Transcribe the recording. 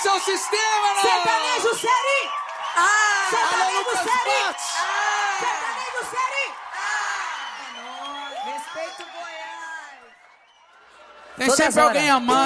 Esse é o sistema, né? Sertanejo Seri! Sertanejo Seri! Matos. Sertanejo Seri! Respeito o Goiás! Tem sempre alguém amando.